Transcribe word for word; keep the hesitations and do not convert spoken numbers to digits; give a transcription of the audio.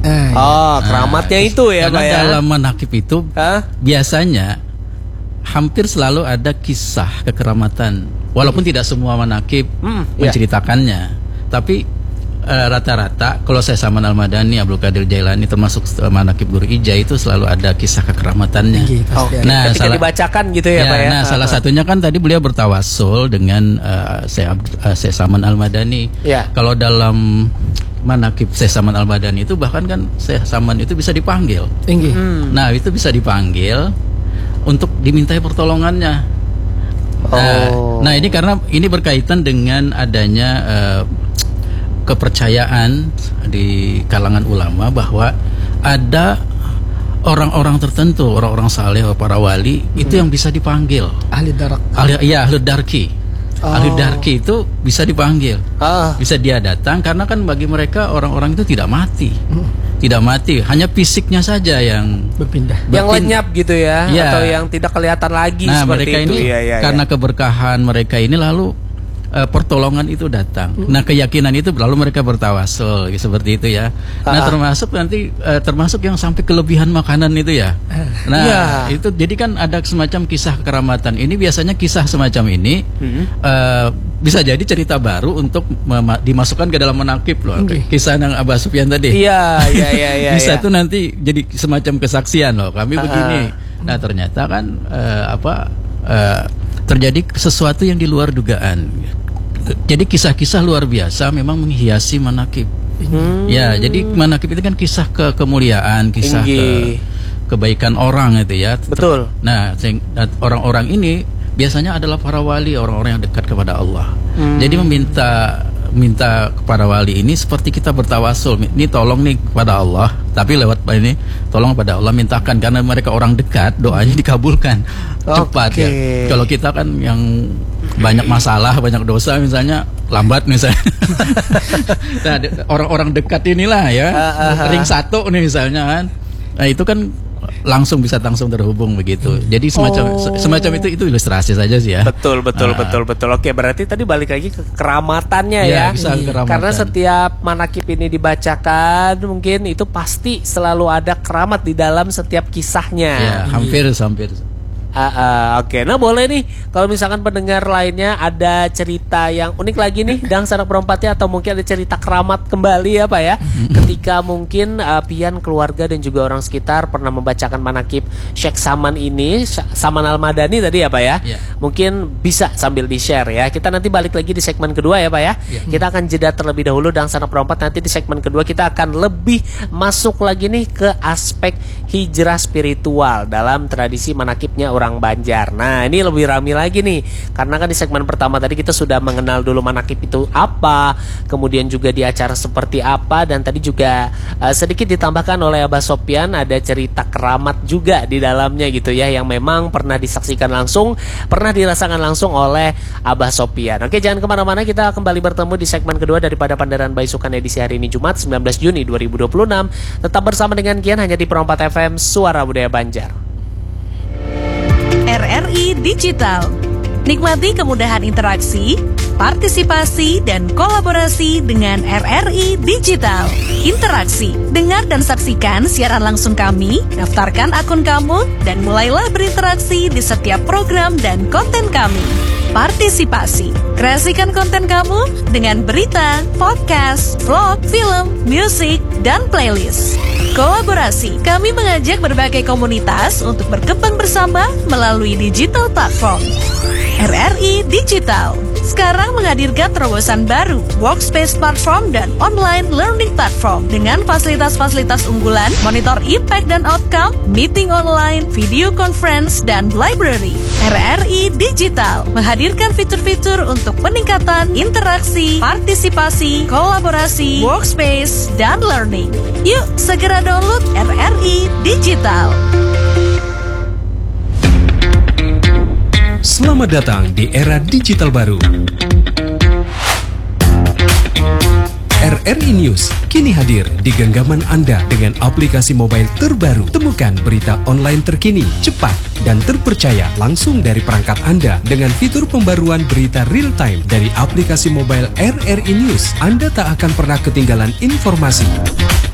Nah, oh, keramatnya nah, itu ya, Pak ya. Dalam manakib itu Hah? biasanya hampir selalu ada kisah kekeramatan. Walaupun hmm. tidak semua manakib hmm, menceritakannya, ya. tapi uh, rata-rata kalau saya Saman Al-Madani, Abdul Qadir Jailani termasuk uh, manakib Guru Ija itu selalu ada kisah kekeramatannya. Oh, nah, ketika salah, dibacakan gitu ya, ya Pak ya. Nah, uh, salah satunya kan tadi beliau bertawasul dengan uh, saya uh, saya Saman Al-Madani. Ya. Kalau dalam manakib Syekh Saman Al-Madani itu bahkan kan Syekh Saman itu bisa dipanggil. Tinggi. Hmm. Nah, itu bisa dipanggil untuk dimintai pertolongannya. Nah, oh. nah ini karena ini berkaitan dengan adanya uh, kepercayaan di kalangan ulama bahwa ada orang-orang tertentu, orang-orang saleh, para wali hmm. itu yang bisa dipanggil. Ahli darak. Ahli, ya, ahli darki. Oh. Ahli darki itu bisa dipanggil, ah. bisa dia datang karena kan bagi mereka orang-orang itu tidak mati. Hmm. Tidak mati, hanya fisiknya saja yang berpindah, yang lenyap gitu ya, ya, atau yang tidak kelihatan lagi. Nah, seperti mereka itu. ini ya, ya, karena ya. keberkahan mereka ini lalu uh, pertolongan itu datang. Hmm. Nah, keyakinan itu lalu mereka bertawasul seperti itu ya. Nah, ah. termasuk nanti uh, termasuk yang sampai kelebihan makanan itu ya. Nah, ya. itu jadi kan ada semacam kisah kekeramatan. Ini biasanya kisah semacam ini hmm. uh, bisa jadi cerita baru untuk dimasukkan ke dalam manakib loh. Okay. Kisah yang Abah Sufyan tadi. Iya, iya, iya, iya. Bisa ya. tuh nanti jadi semacam kesaksian loh. Kami uh-huh. begini. Nah, ternyata kan uh, apa uh, terjadi sesuatu yang di luar dugaan. Jadi kisah-kisah luar biasa memang menghiasi manakib. Hmm. Ya, jadi manakib itu kan kisah ke kemuliaan, kisah Inggi. ke kebaikan orang itu ya. Betul. Nah, orang-orang ini biasanya adalah para wali, orang-orang yang dekat kepada Allah. Hmm. Jadi meminta minta kepada wali ini seperti kita bertawasul, ini tolong nih kepada Allah, tapi lewat ini tolong kepada Allah, mintakan karena mereka orang dekat, doanya dikabulkan cepat okay. ya. Kalau kita kan yang banyak masalah, banyak dosa misalnya, lambat misalnya. Nah, orang-orang dekat inilah ya, ring satu nih misalnya kan. Nah, itu kan langsung bisa langsung terhubung begitu. Jadi semacam oh. semacam itu itu ilustrasi saja sih ya. Betul betul uh, betul betul. Oke, berarti tadi balik lagi ke keramatannya ya. ya. Bisa keramatan. Karena setiap manakib ini dibacakan mungkin itu pasti selalu ada keramat di dalam setiap kisahnya. Ya, hampir hampir. Uh, uh, Oke, okay. Nah boleh nih kalau misalkan pendengar lainnya ada cerita yang unik lagi nih Dang Sanak Perompatnya, atau mungkin ada cerita keramat kembali ya Pak ya, ketika mungkin uh, Pian, keluarga dan juga orang sekitar pernah membacakan manakib Syekh Saman ini, Saman Al-Madani tadi ya Pak ya, yeah. Mungkin bisa sambil di share ya. Kita nanti balik lagi di segmen kedua ya Pak ya, yeah. Kita akan jeda terlebih dahulu Dang Sanak Perompat. Nanti di segmen kedua kita akan lebih masuk lagi nih ke aspek hijrah spiritual dalam tradisi manakibnya orang Banjar. Nah, ini lebih ramai lagi nih, karena kan di segmen pertama tadi kita sudah mengenal dulu manakib itu apa, kemudian juga di acara seperti apa, dan tadi juga uh, sedikit ditambahkan oleh Abah Sofyan ada cerita keramat juga di dalamnya gitu ya, yang memang pernah disaksikan langsung, pernah dirasakan langsung oleh Abah Sofyan. Oke, jangan kemana-mana, kita kembali bertemu di segmen kedua daripada Pandaran Baisukan edisi hari ini Jumat sembilan belas Juni dua ribu dua puluh enam. Tetap bersama dengan Kian hanya di Perompat F M, Suara Budaya Banjar. R R I Digital. Nikmati kemudahan interaksi, partisipasi, dan kolaborasi dengan R R I Digital. Interaksi, dengar dan saksikan siaran langsung kami, daftarkan akun kamu, dan mulailah berinteraksi di setiap program dan konten kami. Partisipasi, kreasikan konten kamu dengan berita, podcast, vlog, film, musik, dan playlist. Kolaborasi, kami mengajak berbagai komunitas untuk berkembang bersama melalui digital platform. R R I Digital sekarang menghadirkan terobosan baru, workspace platform dan online learning platform dengan fasilitas-fasilitas unggulan, monitor impact dan outcome, meeting online, video conference, dan library. R R I Digital menghadirkan fitur-fitur untuk peningkatan interaksi, partisipasi, kolaborasi, workspace, dan learning. Yuk segera download R R I Digital. Selamat datang di era digital baru. R R I News kini hadir di genggaman Anda dengan aplikasi mobile terbaru. Temukan berita online terkini, cepat, dan terpercaya langsung dari perangkat Anda dengan fitur pembaruan berita real time dari aplikasi mobile R R I News. Anda tak akan pernah ketinggalan informasi,